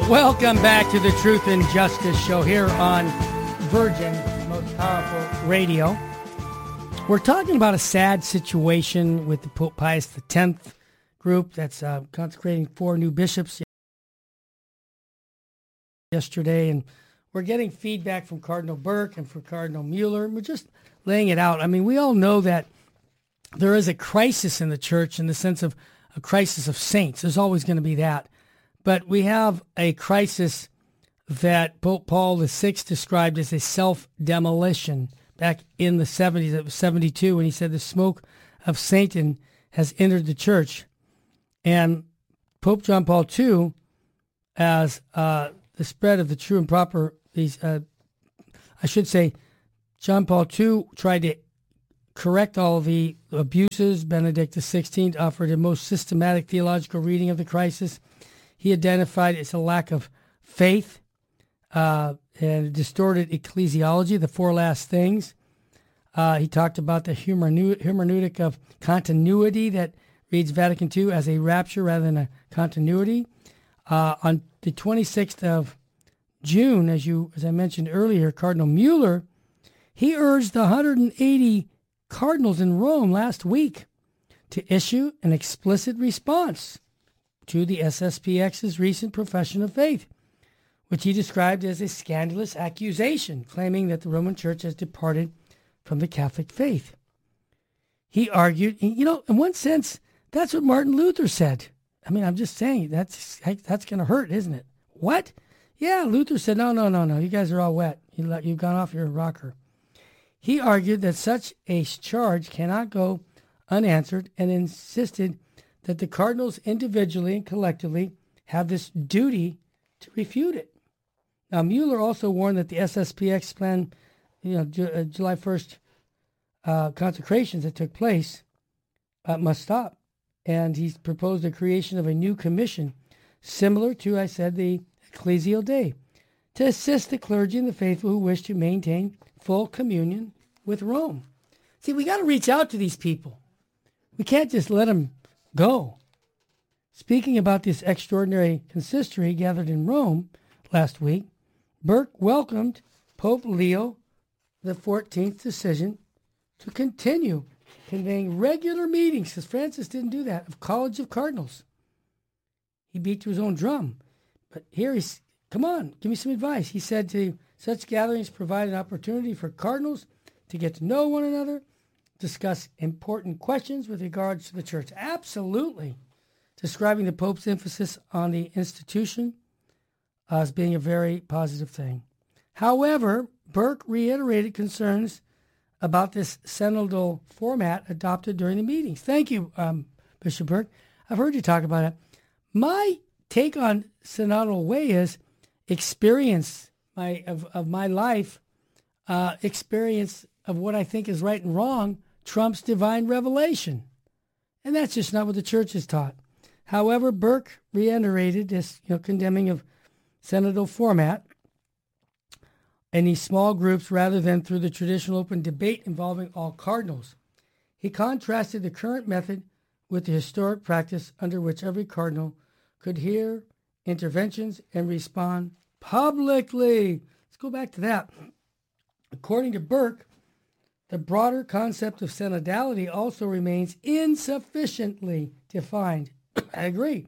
Welcome back to the Truth and Justice Show here on Virgin, most powerful radio. We're talking about a sad situation with the Pope Pius X group that's consecrating 4 new bishops yesterday, and we're getting feedback from Cardinal Burke and from Cardinal Mueller, and we're just laying it out. I mean, we all know that there is a crisis in the church in the sense of a crisis of saints. There's always going to be that. But we have a crisis that Pope Paul VI described as a self-demolition back in the 70s. It was 72 when he said the smoke of Satan has entered the church. And Pope John Paul II, as the spread of the true and proper, John Paul II tried to correct all the abuses. Benedict XVI offered a most systematic theological reading of the crisis. He identified it as a lack of faith and distorted ecclesiology, the 4 last things. He talked about the hermeneutic of continuity that reads Vatican II as a rapture rather than a continuity. On the 26th of June, as I mentioned earlier, Cardinal Mueller, he urged the 180 cardinals in Rome last week to issue an explicit response to the SSPX's recent profession of faith, which he described as a scandalous accusation, claiming that the Roman Church has departed from the Catholic faith. He argued, in one sense, that's what Martin Luther said. I mean, I'm just saying, that's going to hurt, isn't it? What? Yeah, Luther said, no, you guys are all wet. You've gone off your rocker. He argued that such a charge cannot go unanswered and insisted that the cardinals individually and collectively have this duty to refute it. Now, Mueller also warned that the SSPX plan, July 1st consecrations that took place must stop. And he's proposed the creation of a new commission, similar to, the Ecclesial Day, to assist the clergy and the faithful who wish to maintain full communion with Rome. See, we got to reach out to these people. We can't just let them go. Speaking about this extraordinary consistory gathered in Rome last week, Burke welcomed Pope Leo XIV's decision to continue convening regular meetings, because Francis didn't do that, of College of Cardinals. He beat to his own drum. But here come on, give me some advice. He said such gatherings provide an opportunity for cardinals to get to know one another, discuss important questions with regards to the church. Absolutely. Describing the Pope's emphasis on the institution as being a very positive thing. However, Burke reiterated concerns about this synodal format adopted during the meetings. Thank you, Bishop Burke. I've heard you talk about it. My take on synodal way is experience of my life, experience of what I think is right and wrong trumps divine revelation. And that's just not what the church has taught. However, Burke reiterated this condemning of synodal format in these small groups rather than through the traditional open debate involving all cardinals. He contrasted the current method with the historic practice under which every cardinal could hear interventions and respond publicly. Let's go back to that. According to Burke, the broader concept of synodality also remains insufficiently defined. I agree.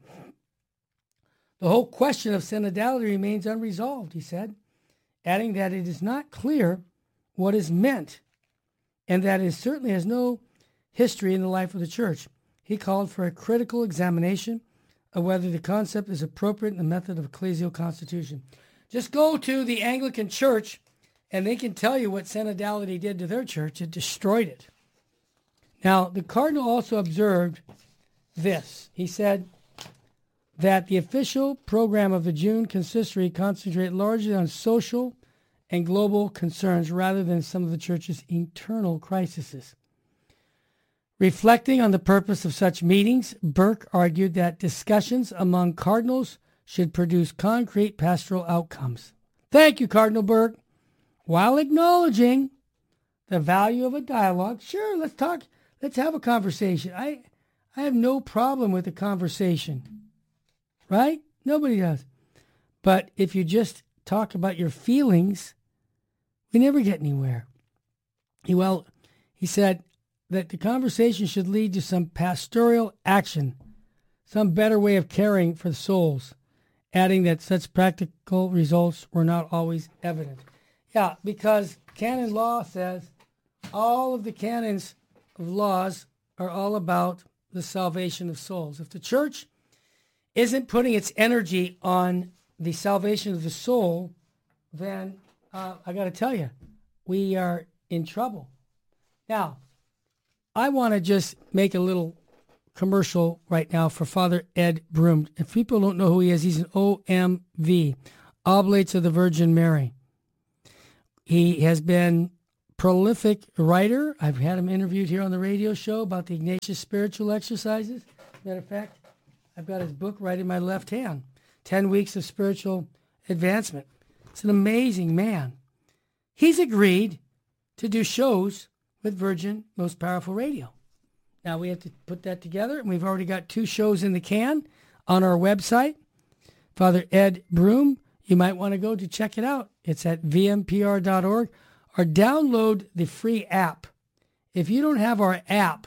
The whole question of synodality remains unresolved, he said, adding that it is not clear what is meant and that it certainly has no history in the life of the church. He called for a critical examination of whether the concept is appropriate in the method of ecclesial constitution. Just go to the Anglican Church and they can tell you what synodality did to their church. It destroyed it. Now, the cardinal also observed this. He said that the official program of the June consistory concentrated largely on social and global concerns rather than some of the church's internal crises. Reflecting on the purpose of such meetings, Burke argued that discussions among cardinals should produce concrete pastoral outcomes. Thank you, Cardinal Burke. While acknowledging the value of a dialogue, sure, let's talk, let's have a conversation. I have no problem with a conversation, right? Nobody does. But if you just talk about your feelings, we never get anywhere. He said that the conversation should lead to some pastoral action, some better way of caring for the souls, adding that such practical results were not always evident. Yeah, because canon law says all of the canons of laws are all about the salvation of souls. If the church isn't putting its energy on the salvation of the soul, then I got to tell you, we are in trouble. Now, I want to just make a little commercial right now for Father Ed Broom. If people don't know who he is, he's an OMV, Oblates of the Virgin Mary. He has been prolific writer. I've had him interviewed here on the radio show about the Ignatius spiritual exercises. Matter of fact, I've got his book right in my left hand, 10 Weeks of Spiritual Advancement. It's an amazing man. He's agreed to do shows with Virgin Most Powerful Radio. Now we have to put that together, and we've already got 2 shows in the can on our website. Father Ed Broom, you might want to go to check it out. It's at vmpr.org, or download the free app. If you don't have our app,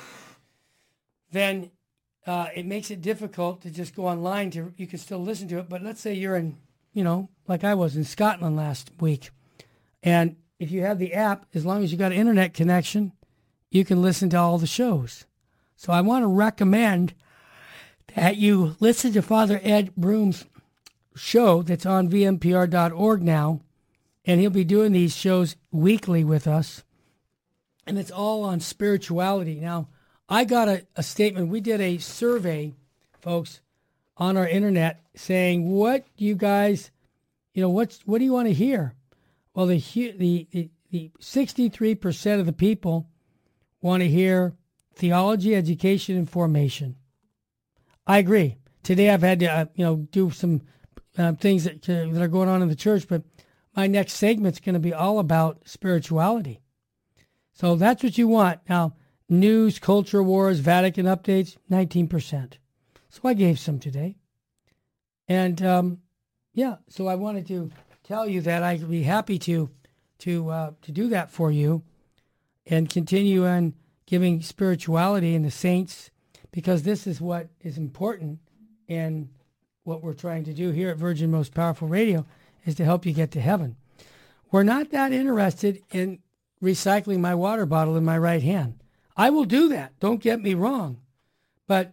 then it makes it difficult to just go online. You can still listen to it, but let's say you're in, like I was in Scotland last week, and if you have the app, as long as you got an internet connection, you can listen to all the shows. So I want to recommend that you listen to Father Ed Broom's show that's on vmpr.org now, and he'll be doing these shows weekly with us, and it's all on spirituality. Now, I got a statement. We did a survey, folks, on our internet saying, what you guys, what do you want to hear? Well, the 63% of the people want to hear theology, education, and formation. I agree. Today I've had to, do some things that are going on in the church, but my next segment's going to be all about spirituality. So that's what you want. Now, news, culture wars, Vatican updates, 19%. So I gave some today. And, so I wanted to tell you that I'd be happy to do that for you and continue on giving spirituality and the saints, because this is what is important in what we're trying to do here at Virgin Most Powerful Radio, is to help you get to heaven. We're not that interested in recycling my water bottle in my right hand. I will do that, don't get me wrong. But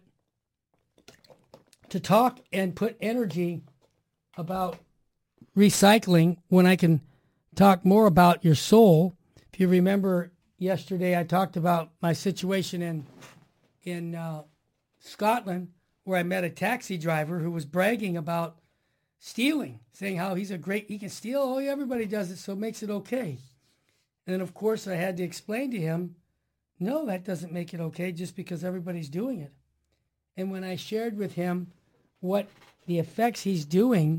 to talk and put energy about recycling when I can talk more about your soul. If you remember yesterday, I talked about my situation in Scotland, where I met a taxi driver who was bragging about stealing, saying how he can steal. Oh, yeah, everybody does it, so it makes it okay. And then, of course, I had to explain to him, no, that doesn't make it okay just because everybody's doing it. And when I shared with him what the effects he's doing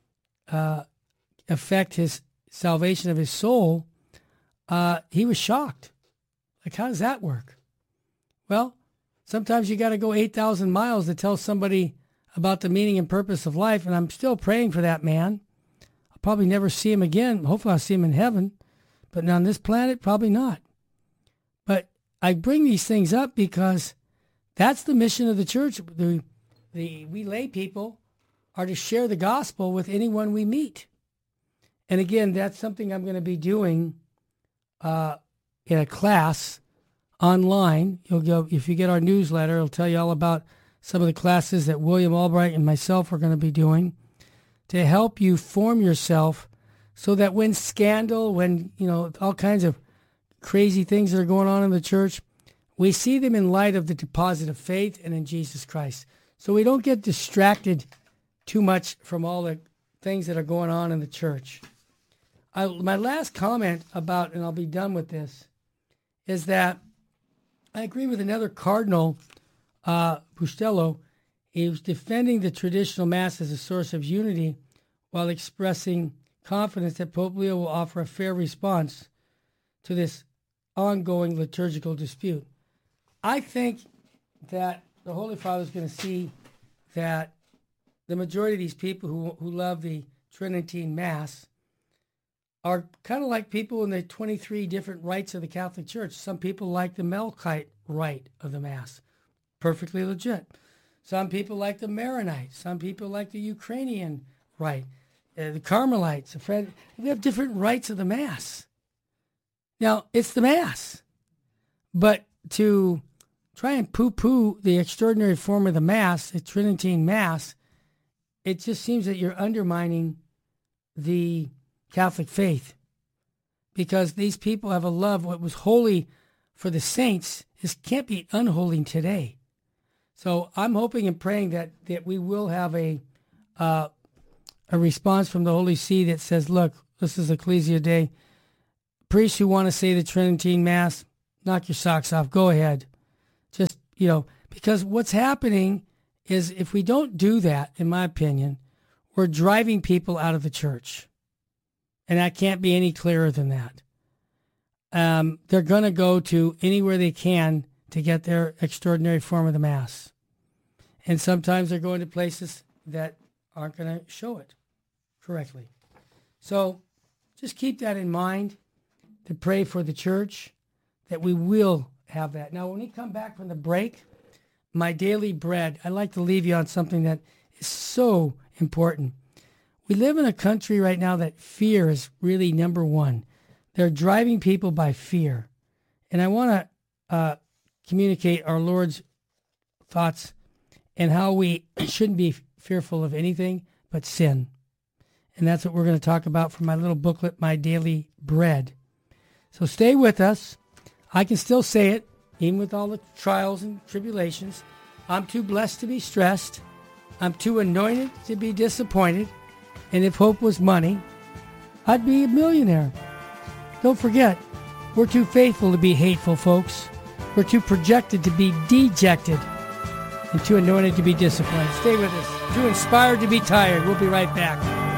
affect his salvation of his soul, he was shocked. Like, how does that work? Well, sometimes you got to go 8,000 miles to tell somebody about the meaning and purpose of life, and I'm still praying for that man. I'll probably never see him again. Hopefully I'll see him in heaven, but on this planet, probably not. But I bring these things up because that's the mission of the church. We lay people are to share the gospel with anyone we meet. And again, that's something I'm going to be doing in a class online. You'll go, if you get our newsletter, it'll tell you all about some of the classes that William Albright and myself are going to be doing to help you form yourself so that when scandal, when, all kinds of crazy things that are going on in the church, we see them in light of the deposit of faith and in Jesus Christ. So we don't get distracted too much from all the things that are going on in the church. My last comment about, and I'll be done with this, is that I agree with another cardinal, Bustelo. He was defending the traditional Mass as a source of unity while expressing confidence that Pope Leo will offer a fair response to this ongoing liturgical dispute. I think that the Holy Father is going to see that the majority of these people who love the Tridentine Mass are kind of like people in the 23 different rites of the Catholic Church. Some people like the Melkite rite of the Mass. Perfectly legit. Some people like the Maronite. Some people like the Ukrainian rite. The Carmelites. We have different rites of the Mass. Now, it's the Mass. But to try and poo-poo the extraordinary form of the Mass, the Tridentine Mass, it just seems that you're undermining the Catholic faith, because these people have a love. What was holy for the saints can't be unholy today. So I'm hoping and praying that we will have a response from the Holy See that says, look, this is Ecclesia Day. Priests who want to say the Tridentine Mass, knock your socks off. Go ahead. Just, because what's happening is if we don't do that, in my opinion, we're driving people out of the church. And that can't be any clearer than that. They're going to go to anywhere they can to get their extraordinary form of the Mass. And sometimes they're going to places that aren't going to show it correctly. So just keep that in mind, to pray for the church, that we will have that. Now, when we come back from the break, my daily bread, I'd like to leave you on something that is so important. We live in a country right now that fear is really number one. They're driving people by fear. And I want to communicate our Lord's thoughts and how we shouldn't be fearful of anything but sin. And that's what we're going to talk about from my little booklet, My Daily Bread. So stay with us. I can still say it, even with all the trials and tribulations. I'm too blessed to be stressed. I'm too anointed to be disappointed. And if hope was money, I'd be a millionaire. Don't forget, we're too faithful to be hateful, folks. We're too projected to be dejected and too anointed to be disappointed. Stay with us. Too inspired to be tired. We'll be right back.